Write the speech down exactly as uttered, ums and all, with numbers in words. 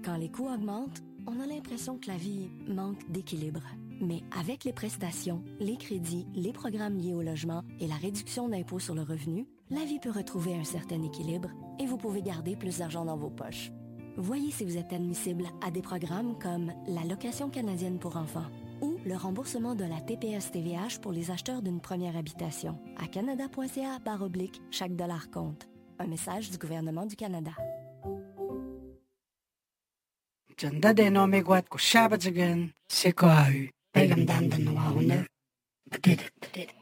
Quand les coûts augmentent, on a l'impression que la vie manque d'équilibre. Mais avec les prestations, les crédits, les programmes liés au logement et la réduction d'impôt sur le revenu, la vie peut retrouver un certain équilibre et vous pouvez garder plus d'argent dans vos poches. Voyez si vous êtes admissible à des programmes comme l'allocation canadienne pour enfants ou le remboursement de la T P S T V H pour les acheteurs d'une première habitation à canada.ca barre oblique chaque dollar compte. Un message du gouvernement du Canada. Janda deno megwat ko shabat again. Seko ahu. Pegam dan dan wa hune. Did it, did it.